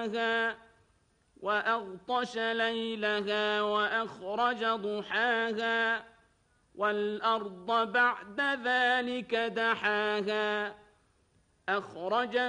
وأغطش ليلها وأخرج ضحاها والأرض بعد ذلك دحاها أخرج